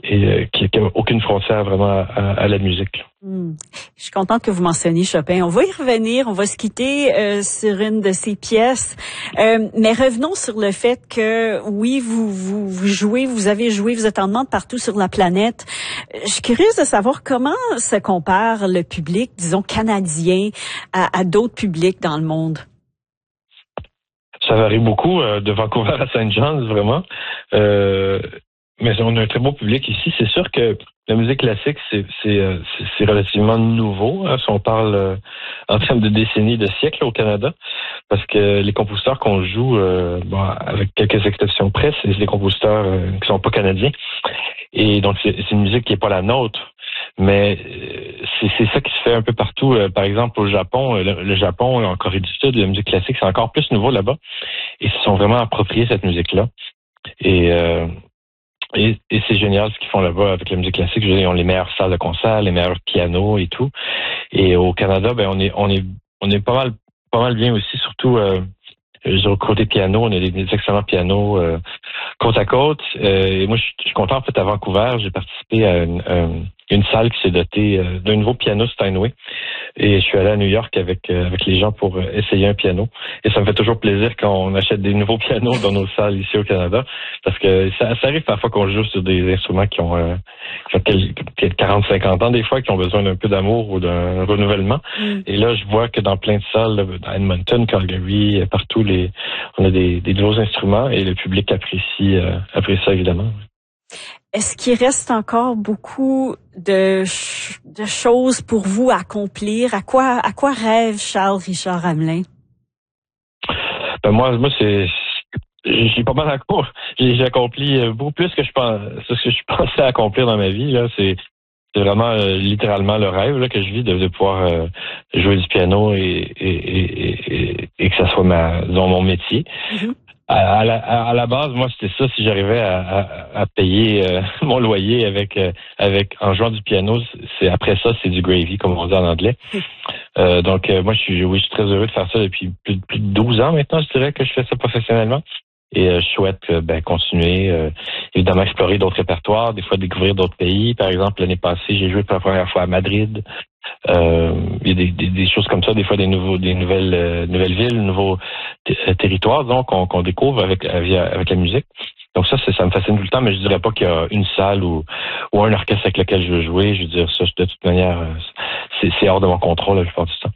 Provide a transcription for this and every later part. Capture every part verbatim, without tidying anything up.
et euh, qui n'a aucune frontière vraiment à, à, à la musique. Hmm. Je suis contente que vous mentionniez Chopin. On va y revenir, on va se quitter euh, sur une de ses pièces. Euh, mais revenons sur le fait que, oui, vous, vous, vous jouez, vous avez joué, vous êtes en demande partout sur la planète. Je suis curieuse de savoir comment se compare le public, disons, canadien à, à d'autres publics dans le monde. Ça varie beaucoup euh, de Vancouver à Saint John's, vraiment. Euh, mais on a un très beau public ici. C'est sûr que la musique classique, c'est, c'est, euh, c'est, c'est relativement nouveau, hein, si on parle euh, en termes de décennies, de siècles au Canada, parce que les compositeurs qu'on joue, euh, bon, avec quelques exceptions près, c'est des compositeurs euh, qui sont pas canadiens. Et donc, c'est, c'est une musique qui est pas la nôtre. Mais c'est, c'est ça qui se fait un peu partout. Euh, par exemple, au Japon, le, le Japon, en Corée du Sud, la musique classique, c'est encore plus nouveau là-bas. Et ils se sont vraiment appropriés cette musique-là. Et, euh, et, et c'est génial ce qu'ils font là-bas avec la musique classique. Je veux dire, ils ont les meilleures salles de concert, les meilleurs pianos et tout. Et au Canada, ben on est on est on est pas mal pas mal bien aussi, surtout euh, au côté piano, on a des, des excellents pianos euh, côte à côte. Euh, et moi, je, je suis content, en fait, à Vancouver, j'ai participé à une, euh, une salle qui s'est dotée euh, d'un nouveau piano Steinway. Et je suis allé à New York avec euh, avec les gens pour euh, essayer un piano. Et ça me fait toujours plaisir quand on achète des nouveaux pianos dans nos salles ici au Canada, parce que ça, ça arrive parfois qu'on joue sur des instruments qui ont, euh, qui ont quarante à cinquante ans des fois, qui ont besoin d'un peu d'amour ou d'un renouvellement. Mm. Et là, je vois que dans plein de salles, dans Edmonton, Calgary, partout, les on a des, des nouveaux instruments et le public apprécie euh, apprécie ça évidemment. Est-ce qu'il reste encore beaucoup de, ch- de choses pour vous à accomplir? À quoi, à quoi rêve Charles Richard Hamelin? Ben moi, moi c'est, j'ai pas mal accompli. J'ai, j'ai accompli beaucoup plus que je pense, ce que je pensais accomplir dans ma vie là. C'est, c'est vraiment euh, littéralement le rêve là que je vis de, de pouvoir euh, jouer du piano et et, et, et, et que ça soit ma, disons, mon métier. Mm-hmm. À, à, la, à la base, moi, c'était ça. Si j'arrivais à, à, à payer euh, mon loyer avec, euh, avec en jouant du piano, c'est après ça, c'est du gravy, comme on dit en anglais. Euh, donc, euh, moi, je suis, oui, je suis très heureux de faire ça depuis plus, plus de douze ans maintenant. Je dirais que je fais ça professionnellement. Et euh, je souhaite euh, ben, continuer, euh, évidemment, explorer d'autres répertoires, des fois découvrir d'autres pays. Par exemple, l'année passée, j'ai joué pour la première fois à Madrid. Euh, il y a des, des, des choses comme ça, des fois des nouveaux, des nouvelles, euh, nouvelles villes, nouveaux t- territoires, donc qu'on, qu'on découvre avec avec la musique. Donc ça, c'est, ça me fascine tout le temps, mais je dirais pas qu'il y a une salle ou ou un orchestre avec lequel je veux jouer. Je veux dire ça, de toute manière, c'est, c'est hors de mon contrôle la plupart du temps.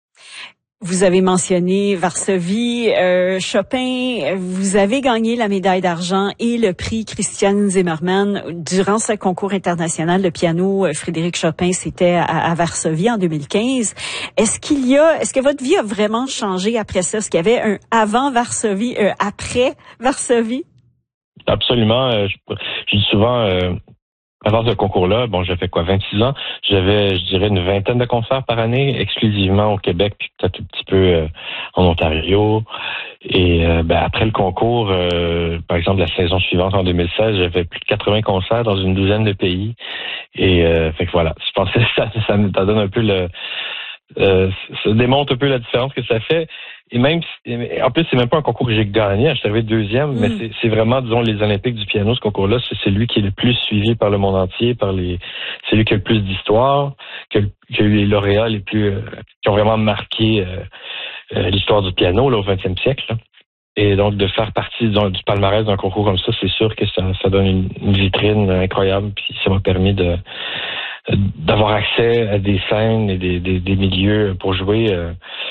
Vous avez mentionné Varsovie, euh, Chopin. Vous avez gagné la médaille d'argent et le prix Christian Zimmermann durant ce concours international de piano Frédéric Chopin. C'était à, à Varsovie en deux mille quinze. Est-ce qu'il y a, est-ce que votre vie a vraiment changé après ça? Est-ce qu'il y avait un avant Varsovie, un après Varsovie? Absolument. Euh, je, je dis souvent. Euh Avant ce concours-là, bon, j'ai fait quoi, vingt-six ans. J'avais, je dirais, une vingtaine de concerts par année, exclusivement au Québec, puis peut-être un petit peu euh, en Ontario. Et euh, ben, après le concours, euh, par exemple, la saison suivante, en deux mille seize, j'avais plus de quatre-vingts concerts dans une douzaine de pays. Et euh, fait que voilà, je pense que ça, ça me ça donne un peu le... Euh, ça démontre un peu la différence que ça fait. Et même, en plus, c'est même pas un concours que j'ai gagné. Je suis arrivé deuxième, mm. mais c'est, c'est vraiment, disons, les Olympiques du piano, ce concours-là, c'est celui qui est le plus suivi par le monde entier, par les, c'est lui qui a le plus d'histoire, qui a, qui a eu les lauréats les plus, euh, qui ont vraiment marqué euh, euh, l'histoire du piano là, au vingtième siècle. Là. Et donc, de faire partie disons, du palmarès d'un concours comme ça, c'est sûr que ça, ça donne une, une vitrine incroyable. Puis ça m'a permis de d'avoir accès à des scènes et des, des, des milieux pour jouer. Euh,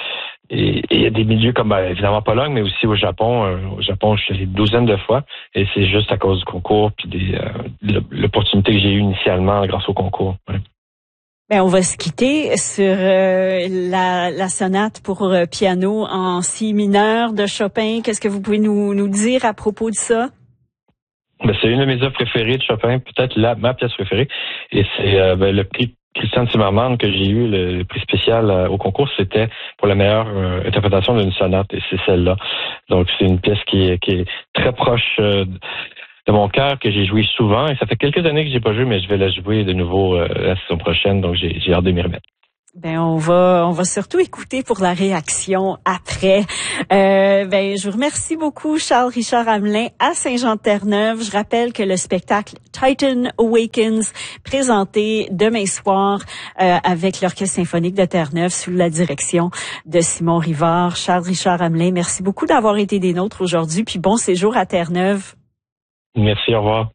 et il y a des milieux comme, ben, évidemment, Pologne, mais aussi au Japon. Euh, au Japon, je suis allé une douzaine de fois. Et c'est juste à cause du concours puis des, euh, l'opportunité que j'ai eue initialement grâce au concours. Ouais. Ben, on va se quitter sur euh, la, la sonate pour euh, piano en si mineur de Chopin. Qu'est-ce que vous pouvez nous, nous dire à propos de ça? Ben, c'est une de mes œuvres préférées de Chopin, peut-être la, ma pièce préférée. Et c'est euh, ben, le prix Christian Zimmermann que j'ai eu, le, le prix spécial euh, au concours, c'était pour la meilleure euh, interprétation d'une sonate, et c'est celle-là. Donc c'est une pièce qui est, qui est très proche euh, de mon cœur, que j'ai joué souvent, et ça fait quelques années que j'ai pas joué, mais je vais la jouer de nouveau euh, la saison prochaine, donc j'ai, j'ai hâte de m'y remettre. Ben on va on va surtout écouter pour la réaction après. Euh, ben je vous remercie beaucoup Charles Richard Hamelin à Saint-Jean-de-Terre-Neuve. Je rappelle que le spectacle Titan Awakens présenté demain soir euh, avec l'Orchestre symphonique de Terre-Neuve sous la direction de Simon Rivard. Charles Richard Hamelin, merci beaucoup d'avoir été des nôtres aujourd'hui puis bon séjour à Terre-Neuve. Merci, au revoir.